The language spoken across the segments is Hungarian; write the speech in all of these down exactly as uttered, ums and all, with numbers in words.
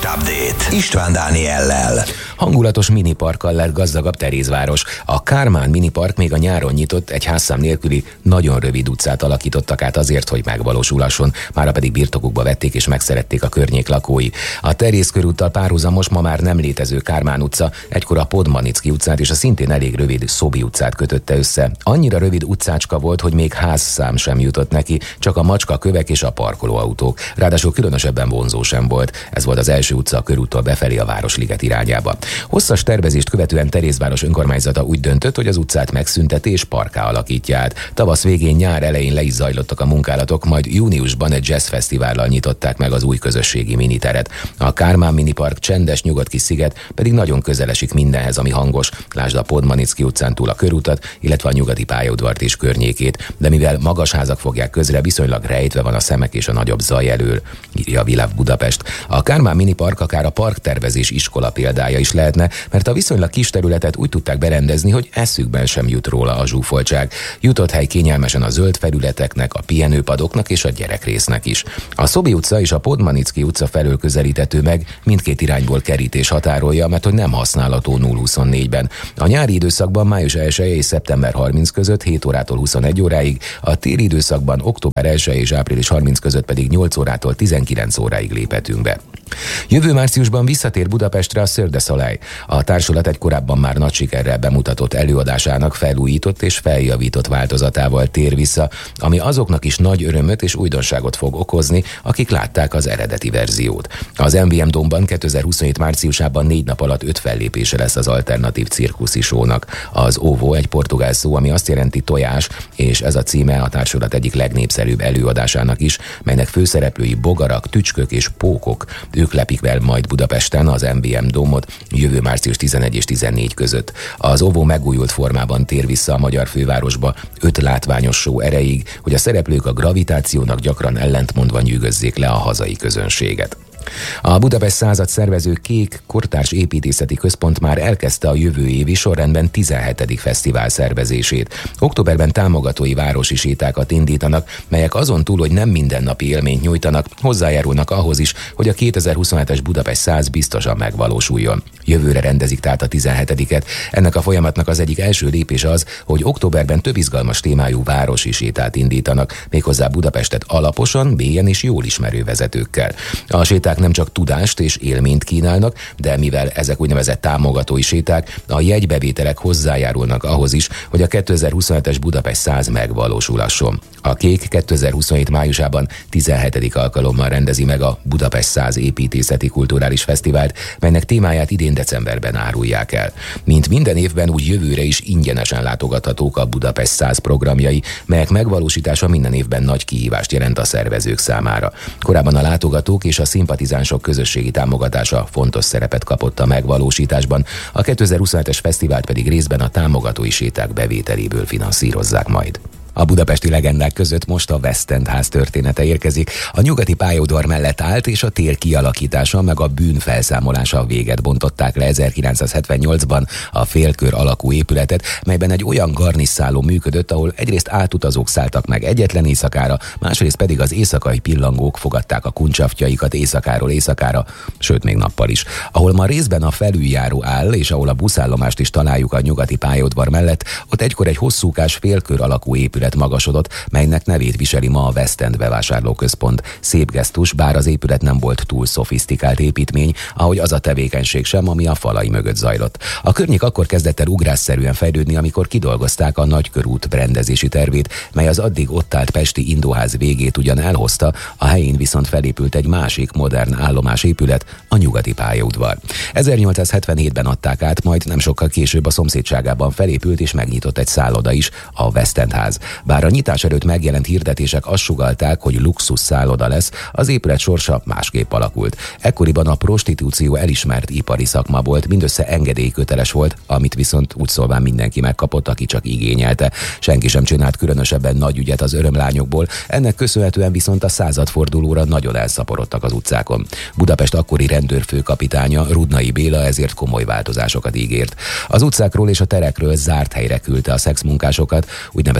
Budapest Update István Dániellel. Hangulatos miniparkkal lett gazdagabb Terézváros. A Kármán minipark még a nyáron nyitott, egy házszám nélküli, nagyon rövid utcát alakítottak át azért, hogy megvalósulhasson, mára pedig birtokukba vették és megszerették a környék lakói. A Teréz körúttal párhuzamos ma már nem létező Kármán utca egykor a Podmanicki utcát és a szintén elég rövid Szobi utcát kötötte össze. Annyira rövid utcácska volt, hogy még házszám sem jutott neki, csak a macska kövek és a parkolóautók. Ráadásul különösebben vonzó sem volt. Ez volt az első utca a körúttól befelé a Városliget irányába. Hosszas tervezést követően Terézváros önkormányzata úgy döntött, hogy az utcát megszünteti és parkká alakítja át. Tavasz végén, nyár elején le is zajlottak a munkálatok, majd júniusban egy jazzfesztivállal nyitották meg az új közösségi miniteret. A Kármán minipark csendes, nyugodt kis sziget pedig nagyon közel esik mindenhez, ami hangos. Lásd a Podmanicki utcán túl a körútat, illetve a nyugati pályaudvart és környékét. De mivel magas házak fogják közre, viszonylag rejtve van a szemek és a nagyobb zaj elől, írja a Világ Budapest. A Kármán minipark akár a parktervezés iskola példája is lehetne, mert a viszonylag kis területet úgy tudták berendezni, hogy eszükben sem jut róla a zsúfoltság. Jutott hely kényelmesen a zöld felületeknek, a pihenőpadoknak és a gyerekrésznek is. A Szobi utca és a Podmanicki utca felől közelíthető meg, mindkét irányból kerítés határolja, mert hogy nem használható nulla huszonnégyben. A nyári időszakban május elseje és szeptember harminc között hét órától huszonegy óráig, a téli időszakban október elseje és április harminc között pedig nyolc órától tizenkilenc óráig léphetünk be. Jövő márciusban visszatér Budapestre a Cirque du Soleil. A társulat egy korábban már nagy sikerrel bemutatott előadásának felújított és feljavított változatával tér vissza, ami azoknak is nagy örömöt és újdonságot fog okozni, akik látták az eredeti verziót. Az em vé em Domban kétezer-huszonhét márciusában négy nap alatt öt fellépése lesz az alternatív cirkuszi sónak. Az óvó egy portugál szó, ami azt jelenti tojás, és ez a címe a társulat egyik legnépszerűbb előadásának is, melynek főszereplői bogarak, tücskök és pókok. Ők lepik el majd Budapesten az em vé em Domot jövő március tizenegy és tizennégy között. Az óvó megújult formában tér vissza a magyar fővárosba öt látványos show erejéig, hogy a szereplők a gravitációnak gyakran ellentmondva nyűgözzék le a hazai közönséget. A Budapest század szervező Kék Kortárs Építészeti Központ már elkezdte a jövő évi sorrendben tizenhetedik fesztivál szervezését. Októberben támogatói városi sétákat indítanak, melyek azon túl, hogy nem mindennapi élményt nyújtanak, hozzájárulnak ahhoz is, hogy a kétezer-huszonhetes Budapest száz biztosan megvalósuljon. Jövőre rendezik tehát a tizenhetediket. Ennek a folyamatnak az egyik első lépése az, hogy októberben több izgalmas témájú városi sétát indítanak, méghozzá Budapestet alaposan, mélyen és jól ismerő vezetőkkel. A séták nem csak tudást és élményt kínálnak, de mivel ezek úgynevezett támogatói séták, a jegybevételek hozzájárulnak ahhoz is, hogy a kétezer-huszonhetes Budapest száz megvalósulhasson. A Kék kétezer-huszonhét májusában tizenhetedik alkalommal rendezi meg a Budapest száz építészeti kulturális fesztivált, melynek témáját idén decemberben árulják el. Mint minden évben, úgy jövőre is ingyenesen látogathatók a Budapest száz programjai, melyek megvalósítása minden évben nagy kihívást jelent a szervezők számára. Korábban a látogatók és a szimpatizánsok közösségi támogatása fontos szerepet kapott a megvalósításban, a kétezer-huszonhetes fesztivált pedig részben a támogatói séták bevételéből finanszírozzák majd. A budapesti legendák között most a West End ház története érkezik. A nyugati pályaudvar mellett állt, és a tér kialakítása meg a bűn felszámolása véget bontották le ezerkilencszázhetvennyolcban a félkör alakú épületet, melyben egy olyan garniszálló működött, ahol egyrészt átutazók szálltak meg egyetlen éjszakára, másrészt pedig az éjszakai pillangók fogadták a kuncsaftjaikat éjszakáról éjszakára, sőt még nappal is. Ahol ma részben a felüljáró áll, és ahol a buszállomást is találjuk a nyugati pályaudvar mellett, ott egykor egy hosszúkás félkör alakú épület magasodott, melynek nevét viseli ma a West End bevásárlóközpont. Szép gesztus, bár az épület nem volt túl szofisztikált építmény, ahogy az a tevékenység sem, ami a falai mögött zajlott. A környék akkor kezdett el ugrásszerűen fejlődni, amikor kidolgozták a Nagykörút rendezési tervét, mely az addig ott állt pesti Indóház végét ugyan elhozta, a helyén viszont felépült egy másik modern állomásépület, a nyugati pályaudvar. ezernyolcszázhetvenhétben adták át, majd nem sokkal később a szomszédságában felépült és megnyitott egy szálloda is, a West End ház. Bár a nyitás előtt megjelent hirdetések azt sugallták, hogy luxus szálloda lesz, az épület sorsa másképp alakult. Ekkoriban a prostitúció elismert ipari szakma volt, mindössze engedélyköteles volt, amit viszont úgy szólván mindenki megkapott, aki csak igényelte. Senki sem csinált különösebben nagy ügyet az örömlányokból, ennek köszönhetően viszont a századfordulóra nagyon elszaporodtak az utcákon. Budapest akkori rendőrfőkapitánya, Rudnai Béla ezért komoly változásokat ígért. Az utcákról és a terekről zárt helyre küldte a szexmunkásokat, úgynevezett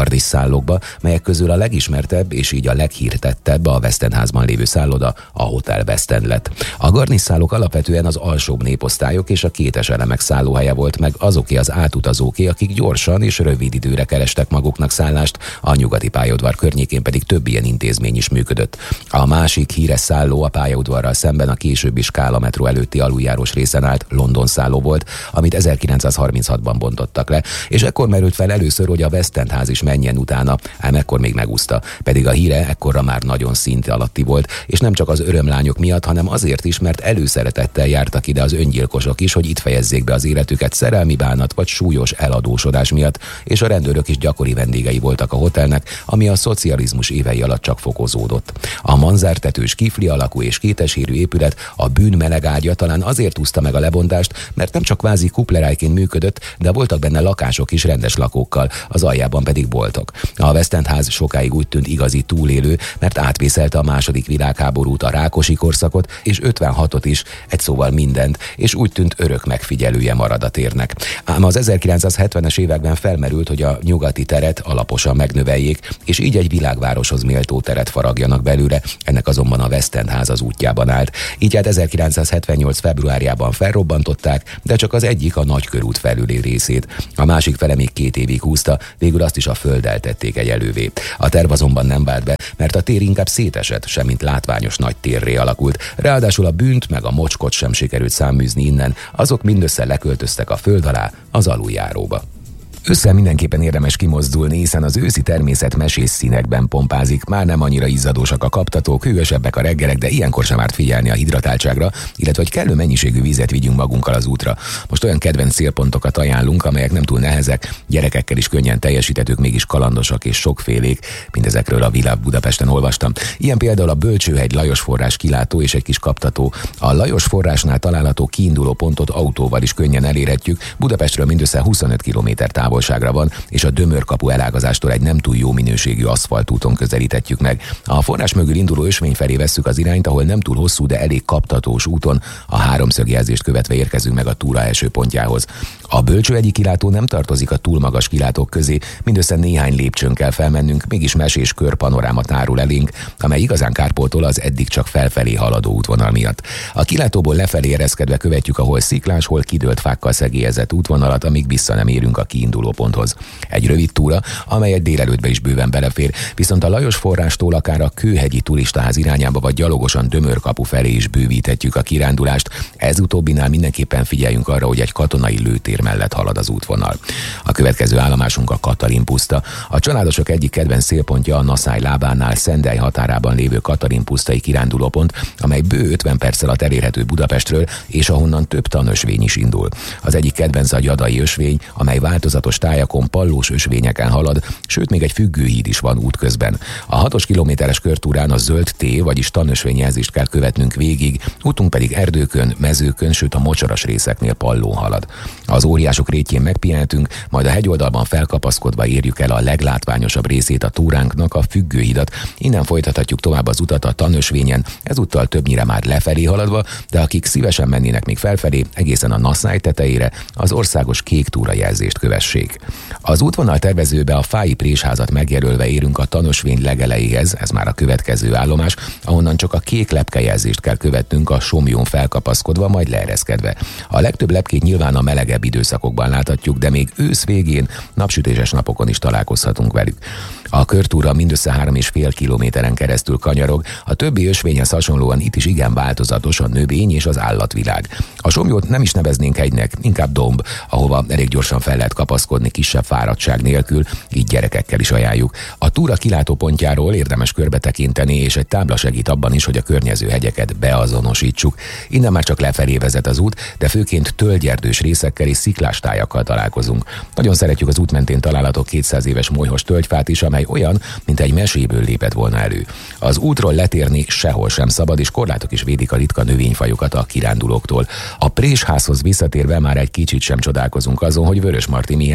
Gardis szállókba, melyek közül a legismertebb és így a leghírtettebb a West End házban lévő szálloda, a Hotel West End lett. A Gardis szállók alapvetően az alsóbb néposztályok és a kétes elemek szállóhelye volt, meg azoké az átutazóké, akik gyorsan és rövid időre kerestek maguknak szállást, a nyugati pályaudvar környékén pedig több ilyen intézmény is működött. A másik híres szálló a pályaudvarral szemben a későbbi Skála metró előtti aluljárós részen állt London szálló volt, amit ezerkilencszázharminchatban bontottak le, és ekkor merült fel először, hogy a West End ház is menjen utána, ám ekkor még megúszta, pedig a híre ekkorra már nagyon szint alatti volt, és nem csak az örömlányok miatt, hanem azért is, mert előszeretettel jártak ide az öngyilkosok is, hogy itt fejezzék be az életüket szerelmi bánat vagy súlyos eladósodás miatt, és a rendőrök is gyakori vendégei voltak a hotelnek, ami a szocializmus évei alatt csak fokozódott. A manzártetős kifli alakú és kétesérű épület, a bűn meleg ágya talán azért úszta meg a lebontást, mert nem csak kvázi kuplerájként működött, de voltak benne lakások is rendes lakókkal, az aljában pedig boltok. A West End ház sokáig úgy tűnt igazi túlélő, mert átvészelte a második világháborút, a Rákosi korszakot, és ötvenhatot is, egy szóval mindent, és úgy tűnt örök megfigyelője marad a térnek. Ám az ezerkilencszázhetvenes években felmerült, hogy a nyugati teret alaposan megnöveljék, és így egy világvároshoz méltó teret faragjanak belőle, ennek azonban a West End ház az útjában állt. Így hát ezerkilencszázhetvennyolc februárjában felrobbantották, de csak az egyik, a Nagykörút felüli részét. A másik fele még két évig húzta, végül azt is a földdel tették egyelővé. A terv azonban nem vált be, mert a tér inkább szétesett, semmint látványos nagy térré alakult. Ráadásul a bűnt meg a mocskot sem sikerült száműzni innen, azok mindössze leköltöztek a föld alá, az aluljáróba. Ősszel mindenképpen érdemes kimozdulni, hiszen az őszi természet mesés színekben pompázik. Már nem annyira izzadósak a kaptatók, hűvösebbek a reggelek, de ilyenkor sem árt figyelni a hidratáltságra, illetve hogy kellő mennyiségű vizet vigyünk magunkkal az útra. Most olyan kedvenc célpontokat ajánlunk, amelyek nem túl nehezek, gyerekekkel is könnyen teljesíthetők, mégis kalandosak és sokfélék. Mindezekről a Világ Budapesten olvastam. Ilyen például a Bölcsőhegy Lajos forrás kilátó és egy kis kaptató. A Lajos forrásnál található kiinduló pontot autóval is könnyen elérhetjük. Budapestről mindössze huszonöt kilométer távolságra van, és a Dömörkapu elágazástól egy nem túl jó minőségű aszfaltúton közelíthetjük meg. A forrás mögül induló ösvény felé vesszük az irányt, ahol nem túl hosszú, de elég kaptatós úton a háromszögjelzést követve érkezünk meg a túra első pontjához. A Bölcsőhegyi kilátó nem tartozik a túl magas kilátók közé, mindössze néhány lépcsőn kell felmennünk, mégis mesés körpanoráma tárul elénk, amely igazán kárpótol az eddig csak felfelé haladó útvonal miatt. A kilátóból lefelé ereszkedve követjük a hol sziklás, hol kidőlt fákkal szegélyezett útvonalat, amíg vissza nem érünk a kiinduló ponthoz. Egy rövid túra, amely egy délelőttbe is bőven belefér, viszont a Lajos forrástól akár a Kőhegyi turistaház irányába vagy gyalogosan Dömörkapu felé is bővíthetjük a kirándulást. Ez utóbbinál mindenképpen figyeljünk arra, hogy egy katonai lőtér mellett halad az útvonal. A következő állomásunk a Katalin puszta. A családosok egyik kedvenc célpontja a Naszály lábánál Szendely határában lévő Katalin pusztai kirándulópont, amely bő ötven perc alatt elérhető Budapestről, és ahonnan több tanösvény is indul. Az egyik kedvenc a Gyadai ösvény, amely változatos tájakon pallós ösvényeken halad, sőt még egy függőhíd is van útközben. A hatos kilométeres körtúrán a zöld T, vagyis tanösvényjelzést kell követnünk végig, útunk pedig erdőkön, mezőkön, sőt a mocsaras részeknél pallón halad. Az óriások rétjén megpihenhetünk, majd a hegyoldalban felkapaszkodva érjük el a leglátványosabb részét a túránknak, a függőhidat. Innen folytathatjuk tovább az utat a tanösvényen, ezúttal többnyire már lefelé haladva, de akik szívesen mennének még felfelé, egészen a Naszály tetejére, az országos kék túrajelzést kövessék. Az útvonal tervezőbe a Fái Présházat megjelölve érünk a tanösvény legelejéhez, ez már a következő állomás, ahonnan csak a kék lepkejelzést kell követnünk a Somjón felkapaszkodva, majd leereszkedve. A legtöbb lepkét nyilván a melegebb időszakokban láthatjuk, de még ősz végén, napsütéses napokon is találkozhatunk velük. A körtúra mindössze három és fél kilométeren keresztül kanyarog, a többi ösvényhez hasonlóan itt is igen változatos a növény és az állatvilág. A Somjót nem is neveznénk hegynek, inkább domb, ahova elég gyorsan fel lehet kapaszkodni kisebb fáradtság nélkül, így gyerekekkel is ajánljuk. A túra kilátópontjáról érdemes körbe tekinteni, és egy tábla segít abban is, hogy a környező hegyeket beazonosítsuk. Innen már csak lefelé vezet az út, de főként tölgyerdős részekkel és sziklástájakkal találkozunk. Nagyon szeretjük az út mentén található kétszáz éves molyhos tölgyfát is, amely olyan, mint egy meséből lépett volna elő. Az útról letérni sehol sem szabad, és korlátok is védik a ritka növényfajokat a kirándulóktól. A Présházhoz visszatérve már egy kicsit sem csodálkozunk azon, hogy Vörösmarty Mihály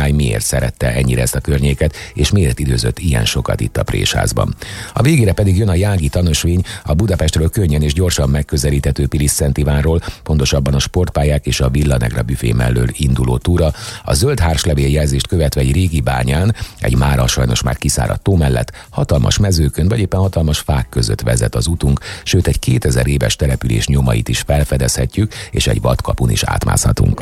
Mihály miért szerette ennyire ezt a környéket, és miért időzött ilyen sokat itt a Présházban. A végére pedig jön a Jági tanösvény a Budapestről könnyen és gyorsan megközelíthető Pilis-Szent-Ivánról, pontosabban a sportpályák és a Villa Negra büfé mellől induló túra, a zöld hárslevél jelzést követve egy régi bányán, egy mára sajnos már kiszáradt tó mellett, hatalmas mezőkön vagy éppen hatalmas fák között vezet az utunk, sőt egy kétezer éves település nyomait is felfedezhetjük, és egy vadkapun is átmászhatunk.